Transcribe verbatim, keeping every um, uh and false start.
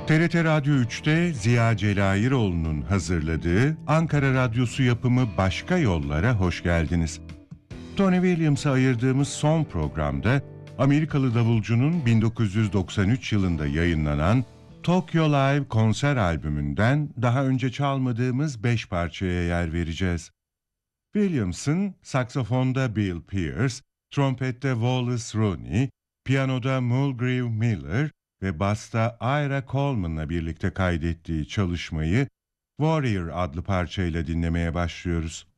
T R T Radyo üçte Ziya Celayiroğlu'nun hazırladığı Ankara Radyosu yapımı Başka Yollara hoş geldiniz. Tony Williams'a ayırdığımız son programda Amerikalı davulcunun bin dokuz yüz doksan üç yılında yayınlanan Tokyo Live konser albümünden daha önce çalmadığımız beş parçaya yer vereceğiz. Williams'ın saksafonda Bill Pierce, trompette Wallace Rooney, piyanoda Mulgrew Miller ve basta Ira Coleman'la birlikte kaydettiği çalışmayı Warrior adlı parçayla dinlemeye başlıyoruz.